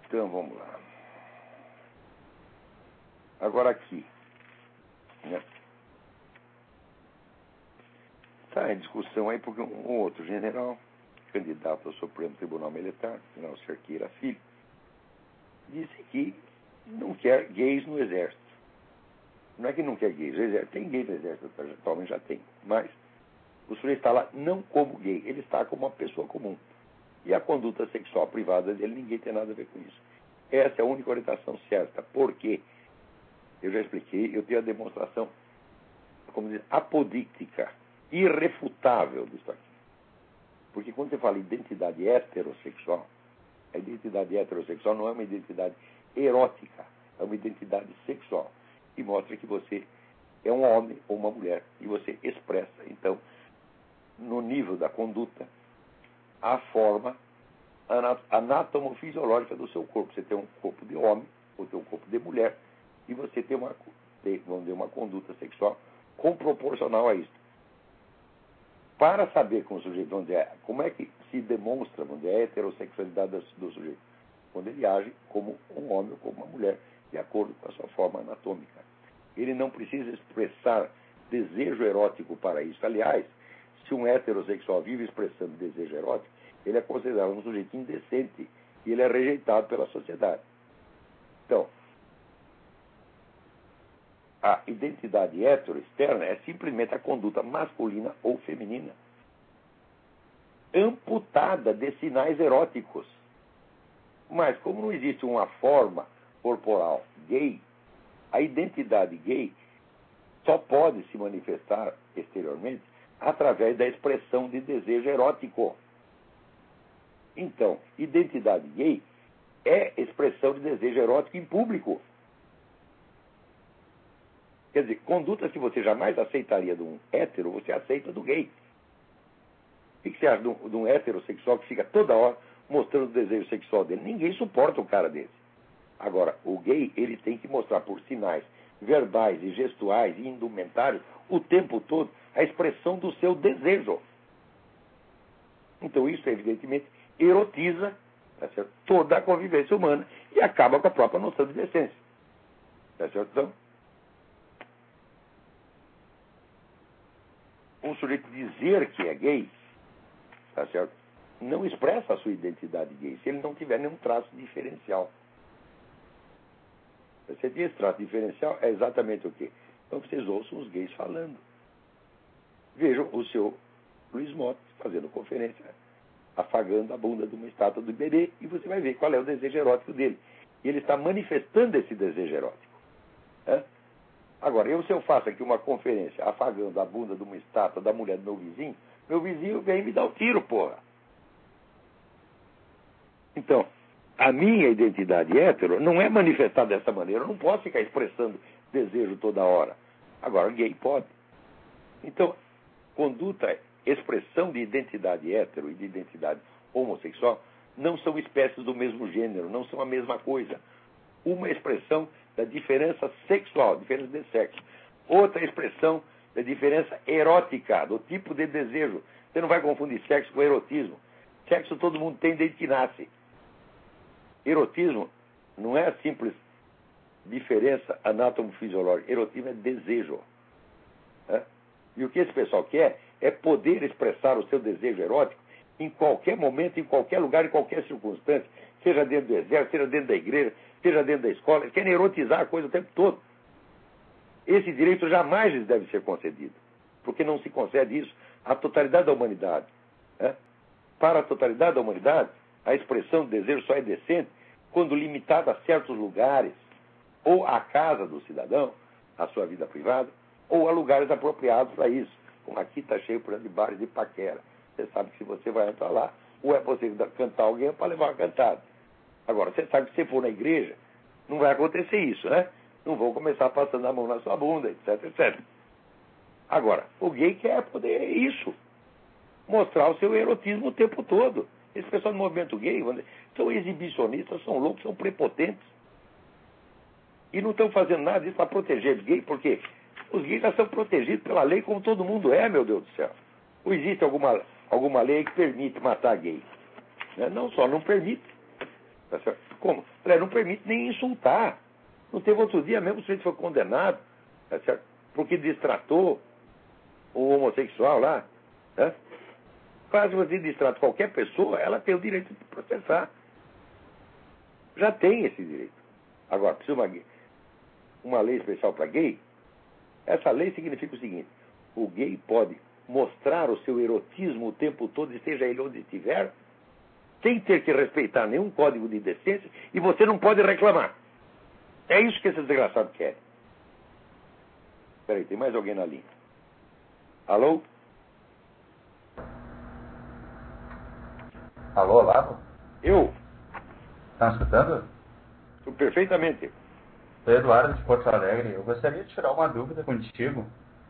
Então, vamos lá. Agora aqui, né? Está em discussão aí porque um outro general, candidato ao Supremo Tribunal Militar, general Cerqueira Filho, disse que não quer gays no Exército. Não é que não quer gays, tem gays no Exército, atualmente já tem, mas o sujeito está lá não como gay, ele está como uma pessoa comum. E a conduta sexual privada dele, ninguém tem nada a ver com isso. Essa é a única orientação certa. Por quê? Eu já expliquei, eu tenho a demonstração, como dizer, apodíctica, irrefutável disso aqui. Porque quando você fala identidade heterossexual, a identidade heterossexual não é uma identidade erótica, é uma identidade sexual. E mostra que você é um homem ou uma mulher e você expressa, então, no nível da conduta, a forma anatomofisiológica do seu corpo. Você tem um corpo de homem ou tem um corpo de mulher e você tem uma conduta sexual proporcional a isso. Para saber como o sujeito, como é que se demonstra a heterossexualidade do sujeito? Quando ele age como um homem ou como uma mulher, de acordo com a sua forma anatômica. Ele não precisa expressar desejo erótico para isso. Aliás, se um heterossexual vive expressando desejo erótico, ele é considerado um sujeito indecente e ele é rejeitado pela sociedade. Então, a identidade externa é simplesmente a conduta masculina ou feminina, amputada de sinais eróticos. Mas, como não existe uma forma corporal gay, a identidade gay só pode se manifestar exteriormente através da expressão de desejo erótico. Então, identidade gay é expressão de desejo erótico em público. Quer dizer, condutas que você jamais aceitaria de um hétero, você aceita do gay. O que você acha de um heterossexual que fica toda hora mostrando o desejo sexual dele? Ninguém suporta um cara desse. Agora, o gay, ele tem que mostrar por sinais verbais e gestuais e indumentários o tempo todo a expressão do seu desejo. Então, isso, evidentemente, erotiza, tá certo, toda a convivência humana e acaba com a própria noção de decência. Tá certo? Então, um sujeito dizer que é gay, tá certo, não expressa a sua identidade gay se ele não tiver nenhum traço diferencial. Você tem esse traço diferencial, é exatamente o quê? Então vocês ouçam os gays falando. Vejam o seu Luiz Motta fazendo conferência, afagando a bunda de uma estátua do bebê, e você vai ver qual é o desejo erótico dele. E ele está manifestando esse desejo erótico. Né? Agora, se eu faço aqui uma conferência afagando a bunda de uma estátua da mulher do meu vizinho vem me dar um tiro, porra. Então, a minha identidade hétero não é manifestada dessa maneira. Eu não posso ficar expressando desejo toda hora. Agora, gay pode. Então, conduta, expressão de identidade hétero e de identidade homossexual não são espécies do mesmo gênero, não são a mesma coisa. Uma expressão da diferença sexual, diferença de sexo. Outra expressão da diferença erótica, do tipo de desejo. Você não vai confundir sexo com erotismo. Sexo todo mundo tem desde que nasce. Erotismo não é a simples diferença anatomofisiológica. Erotismo é desejo. Né? E o que esse pessoal quer é poder expressar o seu desejo erótico em qualquer momento, em qualquer lugar, em qualquer circunstância, seja dentro do exército, seja dentro da igreja, seja dentro da escola. Eles querem erotizar a coisa o tempo todo. Esse direito jamais lhes deve ser concedido, porque não se concede isso à totalidade da humanidade. Né? Para a totalidade da humanidade, a expressão do desejo só é decente quando limitada a certos lugares, ou à casa do cidadão, à sua vida privada, ou a lugares apropriados para isso. Como aqui está cheio, por exemplo, de bares de paquera. Você sabe que se você vai entrar lá, ou é você cantar alguém, ou para levar uma cantada. Agora, você sabe que se for na igreja, não vai acontecer isso, né? Não vão começar passando a mão na sua bunda, etc, etc. Agora, o gay quer poder isso. Mostrar o seu erotismo o tempo todo. Esse pessoal do movimento gay são exibicionistas, são loucos, são prepotentes. E não estão fazendo nada disso para proteger os gays, porque os gays já são protegidos pela lei como todo mundo é, meu Deus do céu. Ou existe alguma lei que permite matar gay? Né? Não, só não permite. Tá certo? Como? Não permite nem insultar. Não teve outro dia mesmo, o sujeito foi condenado, tá certo? Porque destratou o homossexual lá. Né? Quase você distrata qualquer pessoa, ela tem o direito de processar. Já tem esse direito. Agora, precisa uma lei especial para gay. Essa lei significa o seguinte: o gay pode mostrar o seu erotismo o tempo todo, esteja ele onde estiver, sem ter que respeitar nenhum código de decência, e você não pode reclamar. É isso que esses desgraçados querem. Espera aí, tem mais alguém na linha. Alô? Alô, Olavo? Eu? Tá me escutando? Perfeitamente. Sou Eduardo de Porto Alegre. Eu gostaria de tirar uma dúvida contigo.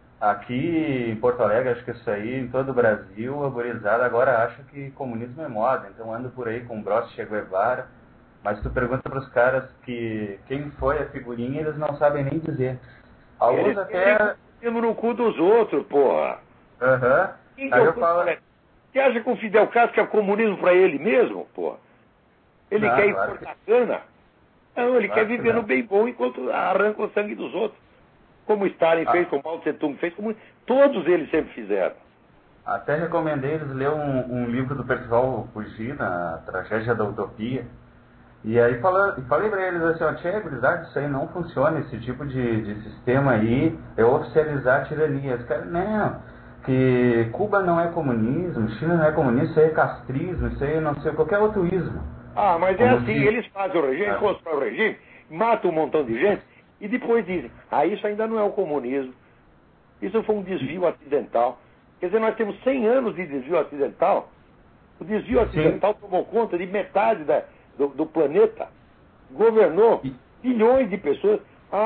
Aqui em Porto Alegre, acho que isso aí, em todo o Brasil, a gurizada agora acha que comunismo é moda. Então ando por aí com o broche Che Guevara. Mas tu pergunta para os caras que quem foi a figurinha, eles não sabem nem dizer. Alguns Eles até... Eles no cu dos outros, porra. Aham. Então, Aí eu falo... você acha que o Fidel Castro quer comunismo para ele mesmo, porra? Ele Não, quer claro importar cana? Não, ele Claro quer que viver não. no bem bom enquanto arranca o sangue dos outros. Como Stalin Ah. fez, como Mao Tse Tung fez, como todos eles sempre fizeram. Até recomendei eles ler um livro do Percival Fugir, A Tragédia da Utopia. E aí falei pra eles assim, ó, tchê, gurizada, isso aí não funciona, esse tipo de sistema aí é oficializar a tirania. Os caras, não, que Cuba não é comunismo, China não é comunismo, isso aí é castrismo, isso aí não sei, qualquer outro ismo. Ah, mas é Como assim, se... eles fazem o regime, constroem o regime, matam um montão de gente, e depois dizem, isso ainda não é o comunismo. Isso foi um desvio acidental. Quer dizer, nós temos 100 anos de desvio acidental. O desvio acidental tomou conta de metade do planeta, governou bilhões de pessoas.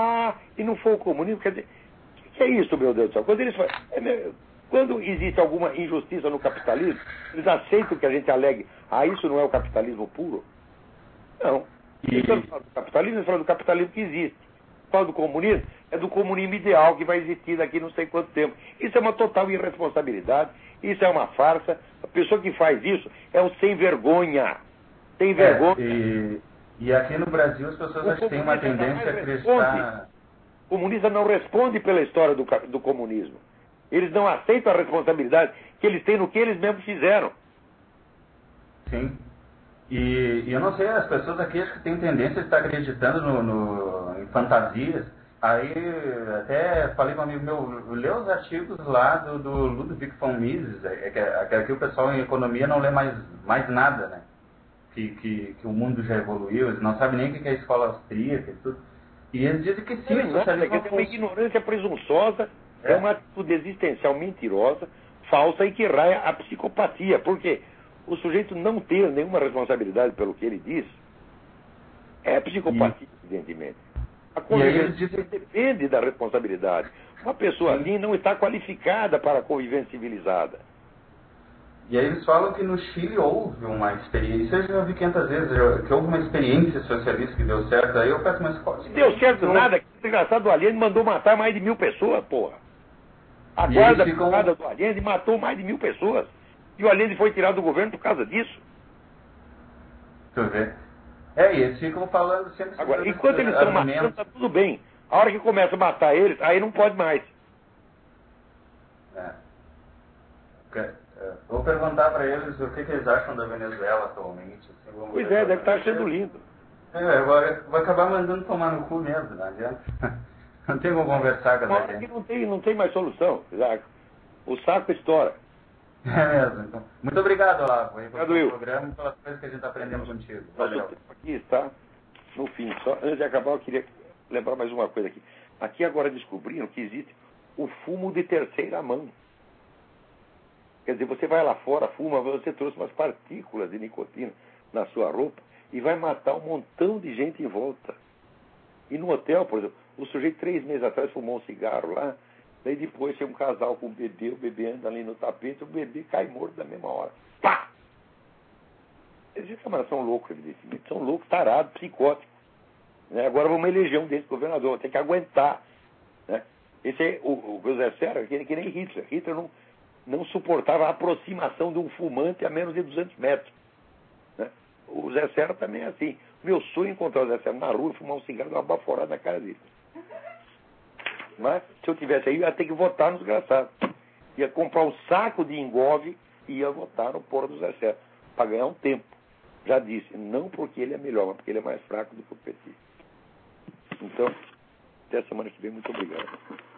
E não foi o comunismo. Quer dizer, o que é isso, meu Deus do céu? Quando existe alguma injustiça no capitalismo, eles aceitam que a gente alegue, isso não é o capitalismo puro? Não. Eles estão falando do capitalismo, eles falam do capitalismo que existe. Fala do comunismo, é do comunismo ideal que vai existir daqui não sei quanto tempo. Isso é uma total irresponsabilidade, isso é uma farsa. A pessoa que faz isso é um sem vergonha. Tem vergonha. E aqui no Brasil as pessoas acho que têm uma tendência a acreditar... O comunista não responde pela história do comunismo. Eles não aceitam a responsabilidade que eles têm no que eles mesmos fizeram. Sim. E eu não sei, as pessoas aqui acho que têm tendência de estar acreditando em fantasias. Aí até falei com um amigo meu, lê os artigos lá do Ludwig von Mises, que aqui o pessoal em economia não lê mais nada, né? Que o mundo já evoluiu, eles não sabem nem o que é a escola austríaca e tudo. E eles dizem que sim, o socialismo é uma ignorância presunçosa, é uma atitude existencial mentirosa, falsa e que raia a psicopatia. Por quê? O sujeito não ter nenhuma responsabilidade pelo que ele diz é psicopatia, evidentemente. A convivência depende da responsabilidade. Uma pessoa assim não está qualificada para a convivência civilizada. E aí eles falam que no Chile houve uma experiência, eu já vi 500 vezes, que houve uma experiência socialista que deu certo. Aí eu peço uma escola. Deu certo nada, que o desgraçado do Allende mandou matar mais de 1000 pessoas, porra. A guarda privada do Allende matou mais de 1000 pessoas. E o Allende foi tirado do governo por causa disso. Deixa eu ver. E eles ficam falando sempre... Agora, enquanto eles estão matando, tá tudo bem. A hora que começa a matar eles, aí não pode mais. Vou perguntar para eles o que eles acham da Venezuela atualmente. Assim, pois deve estar achando lindo. Vou acabar mandando tomar no cu mesmo, não adianta. Não tem como conversar com essa gente. Que não tem mais solução. O saco estoura. É mesmo. Então. Muito obrigado, Olavo, pelo programa e pelas coisas que a gente está aprendendo contigo. Valeu. Nosso tempo aqui está no fim. Só antes de acabar, eu queria lembrar mais uma coisa aqui. Aqui agora descobriram que existe o fumo de terceira mão. Quer dizer, você vai lá fora, fuma, você trouxe umas partículas de nicotina na sua roupa e vai matar um montão de gente em volta. E no hotel, por exemplo, o sujeito 3 meses atrás fumou um cigarro lá, daí depois tem um casal com o bebê anda ali no tapete, o bebê cai morto da mesma hora. Pá! Esses camaradas são loucos, evidentemente. São loucos, tarados, psicóticos. Né? Agora vamos eleger um desses governador, tem que aguentar. Né? Esse é o José Serra, que nem Hitler. Hitler não suportava a aproximação de um fumante a menos de 200 metros. Né? O Zé Serra também é assim. Meu sonho é encontrar o Zé Serra na rua e fumar um cigarro e dar uma baforada na cara dele. Mas, se eu tivesse aí, eu ia ter que votar no desgraçado. Ia comprar um saco de engove e ia votar no porra do Zé Serra, para ganhar um tempo. Já disse, não porque ele é melhor, mas porque ele é mais fraco do que o PT. Então, até semana que vem, muito obrigado.